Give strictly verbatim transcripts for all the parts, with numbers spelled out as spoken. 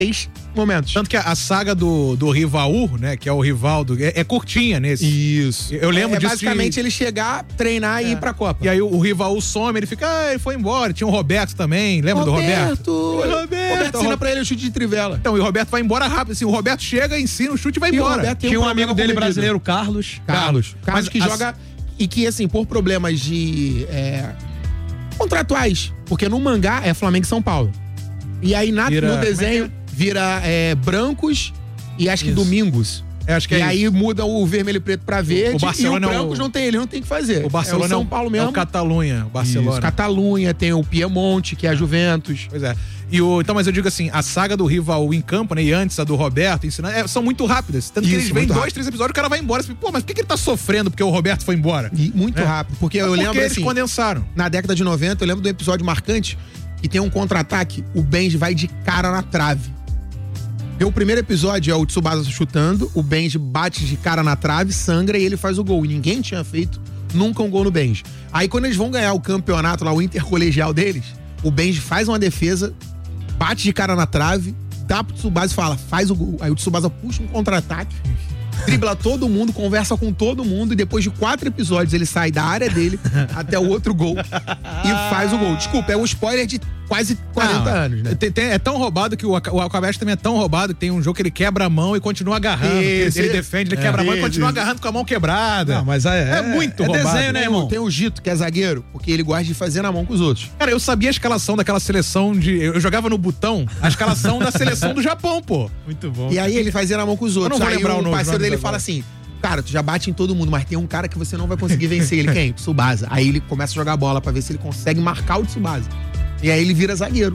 três momentos. Tanto que a, a saga do, do Rivaú, né, que é o rival do... É, é curtinha nesse. Isso. Eu lembro é, disso. basicamente de... ele chegar, treinar é. e ir pra Copa. E aí o, o Rivaú some, ele fica, ah, ele foi embora. Tinha o Roberto também, lembra Roberto. do Roberto? O Roberto. Roberto ensina pra ele o chute de trivela. Então, e o Roberto vai embora rápido, assim, o Roberto chega, ensina o chute e vai embora. Tinha um, um amigo dele brasileiro, Carlos. Carlos. Carlos, Carlos que as... joga... E que, assim, por problemas de... É, contratuais. Porque no mangá é Flamengo e São Paulo. E aí na, vira, no desenho é? vira é, brancos e acho que isso. domingos. É, acho que e é aí isso. muda o vermelho e preto pra verde. O Barcelona e o brancos é o... não tem, ele não tem o que fazer. O Barcelona é o São Paulo mesmo. É o Catalunha, o Barcelona. Isso, Catalunha, tem o Piemonte, que é a Juventus. Pois é. E o, então, mas eu digo assim, a saga do Rival em campo, né, e antes a do Roberto, ensinando, é, são muito rápidas. Tanto Isso, que eles vêm dois, rápido. três episódios, o cara vai embora. Você, pô, mas por que, que ele tá sofrendo porque o Roberto foi embora? E muito é. rápido. Porque eu porque lembro eles assim, condensaram. Na década de noventa, eu lembro do episódio marcante que tem um contra-ataque, o Benji vai de cara na trave. Porque o primeiro episódio é o Tsubasa chutando, o Benji bate de cara na trave, sangra e ele faz o gol. E ninguém tinha feito nunca um gol no Benji. Aí quando eles vão ganhar o campeonato lá, o intercolegial deles, o Benji faz uma defesa, bate de cara na trave, dá pro Tsubasa e fala, faz o gol. Aí o Tsubasa puxa um contra-ataque, dribla todo mundo, conversa com todo mundo e depois de quatro episódios ele sai da área dele até o outro gol e faz o gol. Desculpa, é um spoiler de quase quarenta Não, anos, né? Tem, tem, é tão roubado que o, o Aquabest também é tão roubado que tem um jogo que ele quebra a mão e continua agarrando. Isso, se ele defende, ele é, quebra a mão isso, e continua isso. agarrando com a mão quebrada. Não, mas é, é muito é roubado. Desenho, né, irmão? Tem o Gito, que é zagueiro, porque ele gosta de fazer na mão com os outros. Cara, eu sabia a escalação daquela seleção de... Eu jogava no botão a escalação da seleção do Japão, pô. Muito bom. E aí ele fazia na mão com os outros. Eu não vou aí lembrar o o nome, parceiro dele fala assim, cara, tu já bate em todo mundo, mas tem um cara que você não vai conseguir vencer ele. Quem? Tsubasa. Aí ele começa a jogar bola pra ver se ele consegue marcar o Tsubasa. E aí ele vira zagueiro.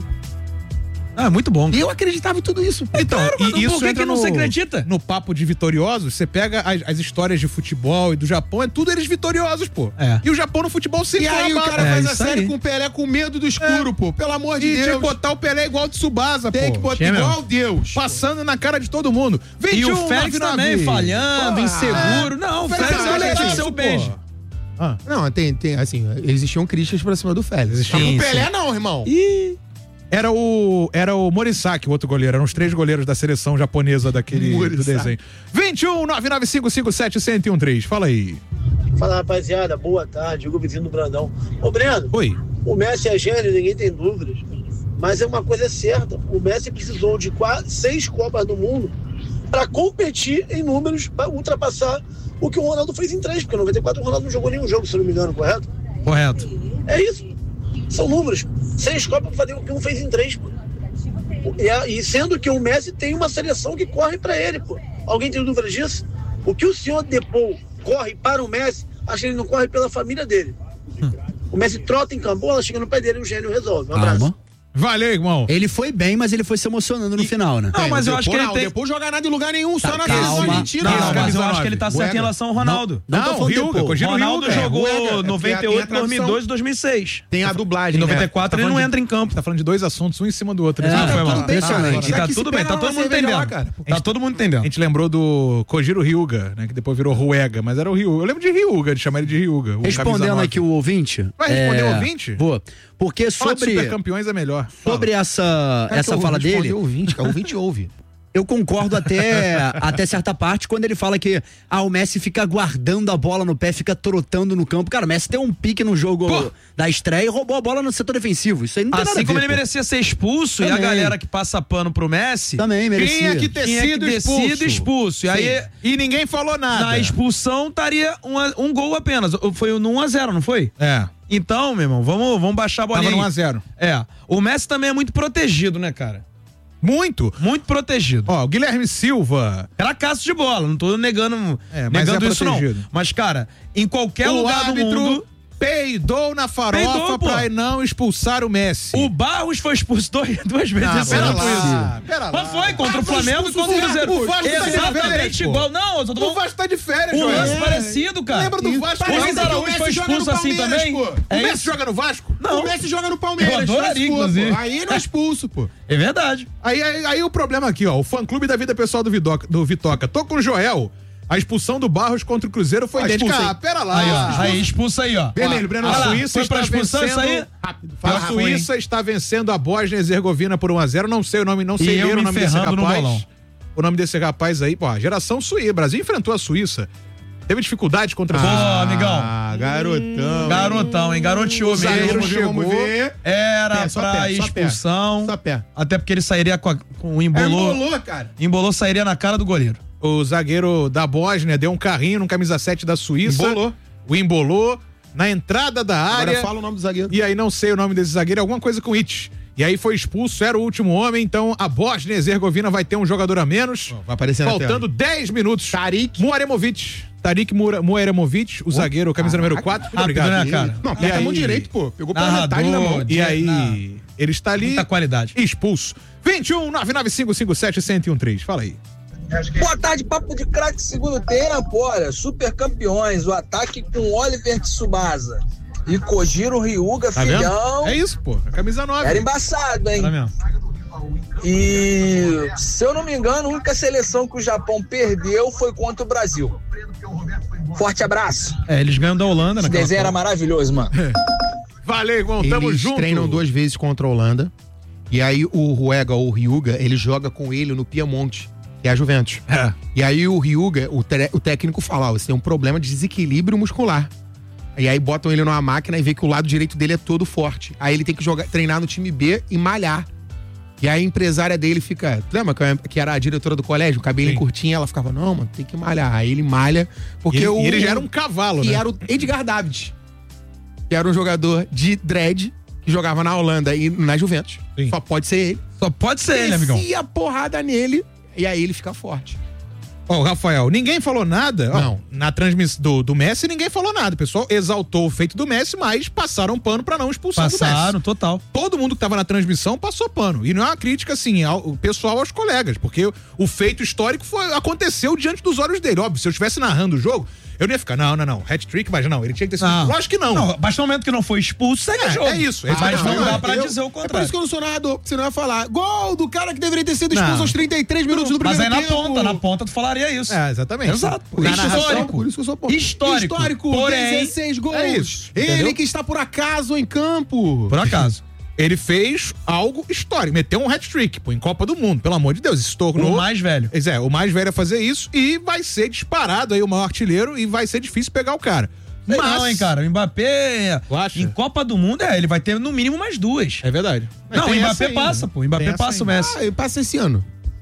Ah, muito bom. E eu acreditava em tudo isso. Pô. Então, claro, e isso por que entra que não no, se acredita? No papo de vitoriosos, você pega as, as histórias de futebol e do Japão, é tudo eles vitoriosos, pô. É. E o Japão no futebol sempre E aí o cara é, faz a série aí. com o Pelé com medo do escuro, é. pô. Pelo amor de e Deus. Tem que botar o Pelé igual o Tsubasa, pô. Tem que botar Tinha igual mesmo. Deus. Passando na cara de todo mundo. vinte e um, e o Félix também falhando, pô, inseguro. É. Não, o Félix acha que tinha que ser o Benji. Ah. Não, tem, tem, assim, existiam críticas pra cima do Félix. Existiam. Não, o Pelé não, irmão. Ih... Era o, era o Morisaki, o outro goleiro. Eram os três goleiros da seleção japonesa daquele do desenho. vinte e um, nove nove cinco cinco sete, zero zero um três. Fala aí. Fala, rapaziada. Boa tarde. Hugo Vizinho do Brandão. Ô, Breno. Oi. O Messi é gênio, ninguém tem dúvidas. Mas é uma coisa certa. O Messi precisou de quase seis Copas do Mundo para competir em números, para ultrapassar o que o Ronaldo fez em três. Porque em noventa e quatro o Ronaldo não jogou nenhum jogo, se não me engano, correto? Correto. É isso. São números. Seis Copas pra fazer o que um fez em três, pô. E, e sendo que o Messi tem uma seleção que corre pra ele, pô. Alguém tem dúvida disso? O que o senhor Depou corre para o Messi, acho que ele não corre pela família dele. Hum. O Messi trota em campo, ela chega no pé dele e o gênio resolve. Um abraço. Calma. Valeu, irmão. Ele foi bem, mas ele foi se emocionando no e... final, né? Não, mas eu acho que ele não, tem... depois jogar nada em lugar nenhum, tá, só na calma. Mentira, não, não, mas eu acho que ele tá certo em relação ao Ronaldo. Não, não, não o Ryuga, o Ronaldo Ryuga, jogou é, noventa e oito, dois mil e dois e dois mil e seis. Tem a dublagem, em noventa e quatro né? ele não de, entra em campo. Tá falando de dois assuntos, um em cima do outro. É, não tá foi tudo mal. bem, impressionante. Ah, tá tudo bem, tá todo mundo entendendo. Lá, cara. Tá todo mundo entendendo. A gente lembrou do Kojiro Ryuga, né? Que depois virou Ruega, mas era o Ryuga. Eu lembro de Ryuga, de chamar ele de Ryuga. Respondendo aqui o ouvinte. Vai responder o ouvinte? Vou. Porque sobre... Super Campeões é melhor. Sobre essa, é essa fala dele... O ouvinte, cara, o ouvinte ouve. Eu concordo até, até certa parte quando ele fala que ah, o Messi fica guardando a bola no pé, fica trotando no campo. Cara, o Messi deu um pique no jogo Pô. da estreia e roubou a bola no setor defensivo. Isso aí não tem assim nada a ver, como ele pô. merecia ser expulso Também. e a galera que passa pano pro Messi... Também merecia. Tinha que ter tinha sido que ter expulso. sido expulso. E, aí, e ninguém falou nada. Na expulsão estaria um, um gol apenas. Foi no um a zero, não foi? É. Então, meu irmão, vamos, vamos baixar a bolinha. Tava no um a zero. É. O Messi também é muito protegido, né, cara? Muito. Muito protegido. Ó, o Guilherme Silva. Cracaço de bola, não tô negando, é, mas negando é isso, não. Protegido. Mas, cara, em qualquer o lugar do mundo... peidou na farofa peidou, pra não expulsar o Messi. O Barros foi expulso dois, duas vezes. Não, esse pera ano lá, pera Mas lá. foi contra ah, o Flamengo e contra o Cruzeiro. O Vasco tá exatamente igual. Não, eu tô falando... O Vasco tá de férias, O lance é. parecido, cara. Lembra do Vasco? O Luiz Araújo foi expulso assim também? Pô. É o Messi isso? joga no Vasco? Não. O Messi joga no Palmeiras. Eu adoraria, inclusive. Aí não é expulso, pô. É verdade. Aí, aí, aí o problema aqui, ó. O fã-clube da vida pessoal do Vidoca, do Vitoca. Tô com o Joel. A expulsão do Barros contra o Cruzeiro foi Ah, idêntica. expulsa aí. Ah, pera lá. Aí, ó. Aí, expulsa aí, ó. Vermelho, Breno. Olha A lá, Suíça foi pra está expulsão vencendo... isso aí? Rápido, A fala rápido, Suíça hein? está vencendo a Bósnia e Herzegovina por um a zero. Não sei o nome, não sei E eu ler o me nome desse ferrando no rapaz. bolão. O nome desse rapaz aí, pô, geração Suíça. O Brasil enfrentou a Suíça. Teve dificuldade contra a Pô, Suíça. amigão. Ah, garotão. Garotão, hein? Garoteou O zagueiro mesmo. chegou. Vamos ver. Era Pé, só pra pé, só pé. expulsão. Só pé. Até porque ele sairia com, a, com o É, embolou. embolou, cara. Embolou, sairia na cara do goleiro. O zagueiro da Bósnia deu um carrinho no camisa sete da Suíça. Embolou. O embolou na entrada da área. Agora fala o nome do zagueiro. E aí não sei o nome desse zagueiro, alguma coisa com it. E aí foi expulso, era o último homem, então a Bósnia e Herzegovina vai ter um jogador a menos. Vai aparecer na Faltando dez minutos. Tarik. Muaremovic. Tarik Mura- Muaremovic, o zagueiro, camisa número caraca. quatro. Muito Rápido, obrigado. né, cara? Não, E aperta a mão aí- direito, pô. Pegou pela Narrador, metade da mão. E aí, Na- ele está ali Muita qualidade. expulso. vinte e um, nove nove cinco cinco sete, um zero um três. Fala aí. Boa tarde, papo de craque segundo tempo. Olha, super campeões. O ataque com Oliver Tsubasa e Kojiro Ryuga, Tá vendo? filhão. É isso, pô. A camisa nove. Era embaçado, hein? Tá mesmo. E, se eu não me engano, a única seleção que o Japão perdeu foi contra o Brasil. Forte abraço. É, eles ganham da Holanda Esse naquela desenho era Copa. maravilhoso, mano. Valeu, irmão. Tamo Eles junto. treinam duas vezes contra a Holanda. E aí o Ruega ou o Ryuga, ele joga com ele no Piemonte, que é a Juventus. É. E aí o Ryuga, o, tre- o técnico fala, ó, você tem um problema de desequilíbrio muscular. E aí botam ele numa máquina e vê que o lado direito dele é todo forte. Aí ele tem que jogar, treinar no time B e malhar. E aí a empresária dele fica... Lembra que era a diretora do colégio? O cabelinho Sim. curtinho, ela ficava, não, mano, tem que malhar. Aí ele malha, porque E ele, o... e ele já era um cavalo, que né? era o Edgar Davids, que era um jogador de dread, que jogava na Holanda e na Juventus. Sim. Só pode ser ele. Só pode ser ele, amigão. Descia a porrada nele, e aí ele fica forte. Ó, o Rafael, ninguém falou nada. Ó, Não. na transmissão do, do Messi, ninguém falou nada. O pessoal exaltou o feito do Messi, mas passaram pano pra não expulsar do Passaram, Messi. total. Todo mundo que tava na transmissão passou pano. E não é uma crítica, assim, ao o pessoal aos colegas, porque o, o feito histórico foi, aconteceu diante dos olhos dele. Óbvio, se eu estivesse narrando o jogo, eu não ia ficar, não, não, não, hat-trick, mas não, ele tinha que ter sido. Não. Lógico que não. Não, a partir do momento que não foi expulso, segue É, o jogo. é isso, é isso Mas que eu tô não falando. dá pra Eu- dizer o É por contrário. isso que eu não sou narrador, porque você não ia falar gol do cara que deveria ter sido expulso Não. aos trinta e três minutos do Mas primeiro aí na tempo. ponta, na ponta tu falaria isso. É, exatamente. Exato. Na Histórico. narração, Por isso que eu sou ponto. Histórico. Histórico, Porém, dezesseis gols. é isso, Ele entendeu? que está por acaso em campo. Por acaso. Ele fez algo histórico, meteu um hat-trick, pô, em Copa do Mundo, pelo amor de Deus, isso se tornou... O mais velho. Pois é, o mais velho a fazer isso e vai ser disparado aí o maior artilheiro e vai ser difícil pegar o cara. Sei Mas... não, hein, cara. O Mbappé. Tu acha? Em Copa do Mundo, é, ele vai ter no mínimo mais duas. É verdade. Não, o Tem essa Mbappé ainda. passa, pô. O Mbappé Tem essa passa o ainda. Messi. Ah, passa esse ano.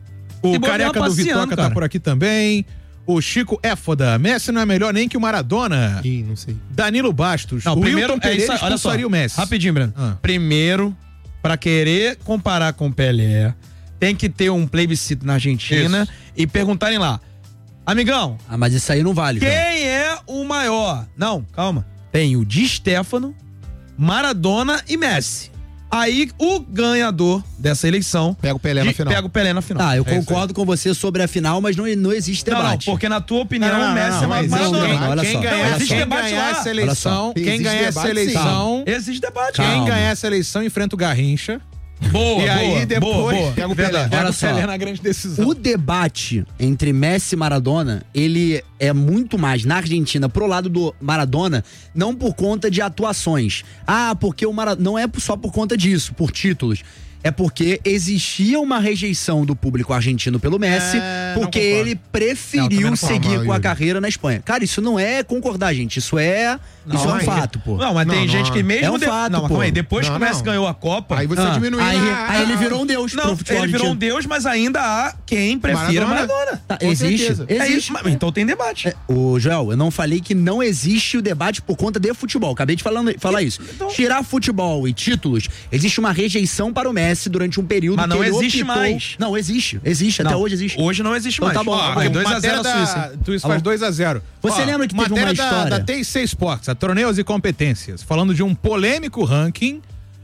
O Se bobear, careca do passa esse Vitoca ano, tá cara. por aqui também. O Chico Éfoda. Messi não é melhor nem que o Maradona. Ih, não sei. Danilo Bastos. Não, o primeiro Wilton é isso, Pereira aí, olha só. expulsaria o Messi. Rapidinho, Breno. Ah. Primeiro, pra querer comparar com o Pelé, tem que ter um plebiscito na Argentina Isso. e perguntarem lá. Amigão, Ah, mas isso aí não vale. quem João. é o maior? Não, calma. Tem o Di Stéfano, Maradona e Messi. Aí o ganhador dessa eleição Pega o Pelé na de- final. pega o Pelé na final. Tá, eu É isso concordo com você sobre a final, mas não, não existe Não, não, debate. porque na tua opinião Não, não, o Messi não, é não, mais existe Maradona. debate. olha Quem só, ganhar, olha existe quem debate ganhar lá. essa eleição, Olha só. quem Existe ganhar essa debate, eleição, Existe debate. quem Calma. ganhar essa eleição enfrenta o Garrincha. Boa, e aí boa, depois boa, boa. pega o Pelé, Verdade. pega Olha o Pelé só. na grande decisão. O debate entre Messi e Maradona, ele é muito mais na Argentina pro lado do Maradona, não por conta de atuações. Ah, porque o Maradona não é só por conta disso, por títulos. É porque existia uma rejeição do público argentino pelo Messi, É, não porque concordo. ele Não, preferiu também não fala seguir mal, com a Yuri. carreira na Espanha. Cara, isso não é concordar, gente. Isso é, Não, isso é um aí- fato, pô. Não, mas Não, tem não, gente que mesmo... é um de- fato, não, mas pô. calma aí, depois Não, que o Messi não. ganhou a Copa... Aí você Ah, diminui aí, a- aí ele virou um deus Não, pro futebol ele virou um argentino. deus, mas ainda há quem prefira Maradona. Maradona. Tá, Com existe, certeza. É existe. isso, mas- então tem debate. É, ô, Joel, eu não falei que não existe o debate por conta de futebol. Acabei de falando, falar isso. então- Tirar futebol e títulos, existe uma rejeição para o Messi durante um período Mas que não ele existe optou- mais. Não, existe. Existe, até Não, hoje existe. Hoje não existe Então mais. tá bom, Ó, tá vai bom. dois a Matéria zero a da- Suíça. Tu isso Tá faz bom. dois a zero. Você Ó, lembra que teve matéria uma da, história? da T seis Sports, a Torneios e Competências, falando de um polêmico ranking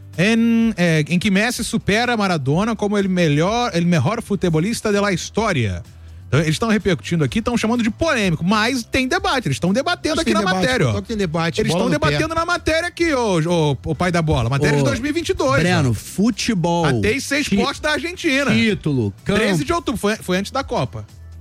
em, é, em que Messi supera Maradona como ele melhor, ele melhor futebolista da história. Então, eles estão repercutindo aqui, estão chamando de polêmico, mas tem debate, eles estão debatendo Acho aqui que na tem debate, matéria, ó. só que tem debate, Eles bola estão no pé. debatendo na matéria aqui, ô, ô, ô pai da bola. Matéria de Ô, dois mil e vinte e dois. Breno, ó. futebol. A T seis ti- Sports da Argentina. Título, campo. treze de outubro, foi, foi antes da Copa.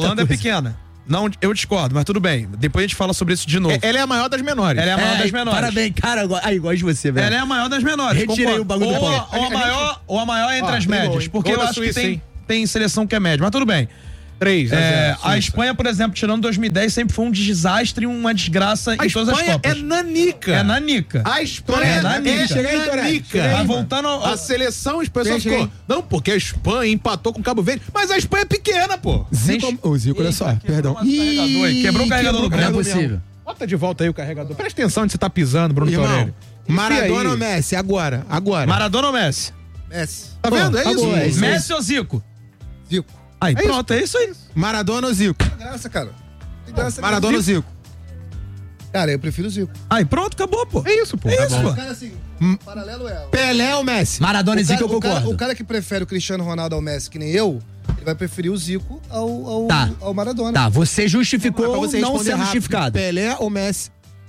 Holanda coisa. é pequena. Não, eu discordo, mas tudo bem. Depois a gente fala sobre isso de novo. É, ela é a maior das menores. Ela é a maior É, das menores. Parabéns, cara. Aí, gosto de você, velho. Ela é a maior das menores. Retirei concordo. o bagulho ou, do pau. a, ou, a maior, ou a maior entre Ó, as tem médias. gol, hein? Porque Gol eu da acho Suíça, que tem, hein? tem seleção que é média. Mas tudo bem. três a É, zero, a Suíça. Espanha, por exemplo, tirando dois mil e dez, sempre foi um desastre, uma desgraça A em todas as Espanha Copas. é nanica. É nanica. A Espanha É é nanica. nanica. Chega aí, Toré. Chega aí, Mas mano. voltando ao, a seleção, as pessoas Chega aí. ficou. Não, porque a Espanha empatou com o Cabo Verde. Mas a Espanha é pequena, pô. Zico, o Zico, olha só, perdão. carregador aí. Quebrou o carregador do Não é carro. possível. Bota de volta aí o carregador. Presta atenção onde você tá pisando, Bruno Irmão, Torelli. Maradona ou Enfia aí. Messi? Agora, agora. Maradona ou Messi? Messi. Tá vendo? É acabou, isso. é isso. Messi ou Zico? Zico. Aí, É pronto, é isso aí. Maradona ou Zico? Tem graça, cara. Tem graça. Maradona ou Zico? Cara, eu prefiro o Zico. Aí, pronto, acabou, pô. É isso, pô. É Tá isso, bom. pô. O cara, assim, paralelo é... Pelé ou Messi? Maradona e O Zico, cara, eu o, cara, concordo. o cara que prefere o Cristiano Ronaldo ao Messi, que nem eu, ele vai preferir o Zico ao, ao, Tá. ao Maradona. Tá, você Pra justificou você não responder ser rápido, justificado. Pelé ou Messi?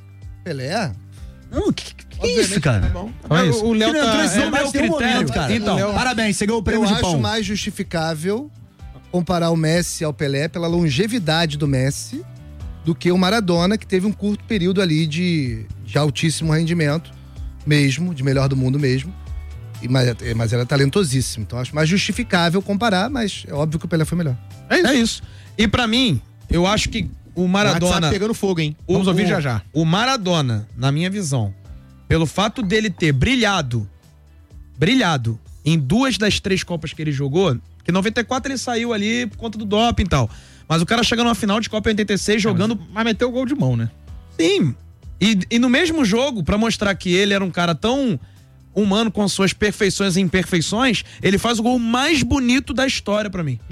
Pelé? Não, que, que, que isso, cara? É isso. O Léo Que não entrou tá. esse é, mais meu tem um critério, momento, cara. então. Léo, parabéns, você ganhou o Eu prêmio de acho pão. mais justificável comparar o Messi ao Pelé pela longevidade do Messi do que o Maradona, que teve um curto período ali de, de altíssimo rendimento mesmo, de melhor do mundo mesmo. E, mas, mas era talentosíssimo. Então acho mais justificável comparar, mas é óbvio que o Pelé foi melhor. É isso. É isso. E pra mim, eu acho que o Maradona... WhatsApp pegando fogo, hein? O- Vamos ouvir o- já já. O Maradona, na minha visão, pelo fato dele ter brilhado, brilhado em duas das três Copas que ele jogou, que em noventa e quatro ele saiu ali por conta do doping e tal. Mas o cara chega numa final de Copa em oitenta e seis jogando. Mas meteu o gol de mão, né? Sim. E, e no mesmo jogo, pra mostrar que ele era um cara tão humano com suas perfeições e imperfeições, ele faz o gol mais bonito da história pra mim.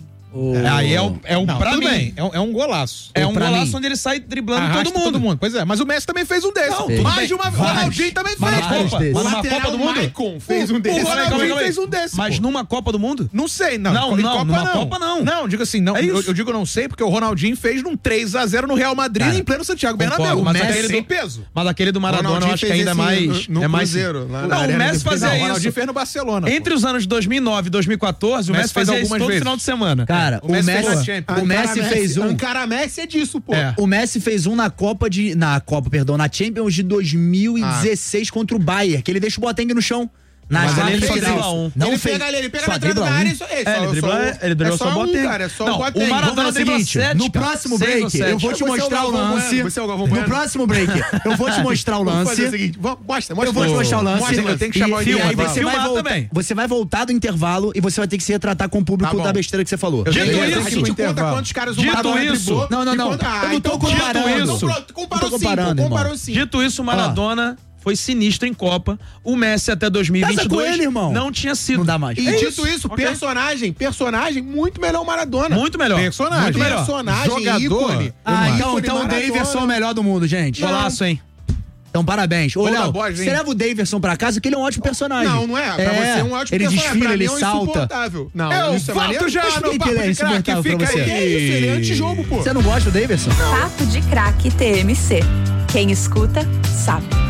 O- Aí é o, é o Não, pra tudo mim. bem. É, um- é um golaço. É um pra golaço mim. onde ele sai driblando Arrasta todo mundo. Pois é, mas o Messi também fez um desse. Não, tudo mais bem. de uma vez. O Vários. Ronaldinho também fez. Vários Opa, desses. mas O numa lateral Copa do Mundo. Maicon fez um O desse. Ronaldinho Calma aí, calma aí. fez um desse. Mas pô. numa Copa do Mundo? Não sei, não. Não, Em não, Copa, numa não. Copa, não. Não, digo assim, não. É eu, isso. eu digo não sei, porque o Ronaldinho fez num três a zero no Real Madrid Cara, em pleno Santiago concordo, Bernabéu. mas Mas aquele aquele do- sem peso. Mas aquele do Maradona eu Ronaldinho acho que fez ainda é esse mais. no- no é mais... Cruzeiro, lá na Não, o Arena Messi de fazia Não, o isso. Ronaldinho fez no Barcelona. pô. Entre os anos dois mil e nove e dois mil e quatorze, o O Messi, Messi fez fazia isso algumas todo vezes. final de semana. Cara, O o Messi fez Messi, na Champions. o Messi fez um. Ankara Messi é disso, pô. É. O Messi fez um na Copa de. Na Copa, perdão, na Champions de dois mil e dezesseis contra o Bayern, que ele deixa o Boateng no chão. Na Mas zona ali ele só lateral. dribla um. Não ele fez. pega ali, ele pega Só na entrada dribla da um. área. Isso, é, É, só, ele só driblou, um- ele driblou é só o um, Boateng. cara, é só Não, o o Boateng. Maradona Vamos fazer o dribla seguinte, sete, no cara. próximo Seis ou break, sete. eu vou te Você é o mostrar o Galvão lance. Bueno, você é o Galvão No Bueno. próximo break, eu vou te mostrar o Vamos fazer o lance. seguinte, vamos- mostra, mostra. Eu vou te mostrar o lance. Mostra, eu tenho que E- chamar o e, Filma, aí você filmar vai, voltar, também. você vai voltar do intervalo e você vai ter que se retratar com o público Tá bom. da besteira que você falou. Eu Dito tenho- eu isso, tenho A que ir gente pro conta intervalo. quantos caras o Dito Maradona isso- driblou. Não, não, e não. quanto- Ah, Eu não tô então dito comparando. isso. Não tô Comparou sim, comparando, pô, irmão. comparou sim. Dito isso, o Maradona foi sinistro em Copa. O Messi até dois mil e vinte e Casa com dois ele, irmão. não tinha sido. Não dá mais. E É dito isso, isso, ok. personagem, personagem, muito melhor o Maradona. Muito melhor. Personagem. Muito melhor. Personagem, Jogador. ícone. Ah, Ícone então, então o Maradona. Davidson é o melhor do mundo, gente. Golaço, hein? Então, parabéns. Ô, Gol da Léo, Bosch, hein? você leva o Davidson pra casa, que ele é um ótimo personagem. Não, não é. Pra você é um ótimo Ele personagem. desfila, Pra ele mim é um salta. insuportável. Não, Eu isso é volto maneiro. já Mas por no que papo que ele é de craque. insuportável pra Fica você? Que é isso, ele é antijogo, pô. Você não gosta do Davidson? Papo de Craque T M C. Quem escuta, sabe.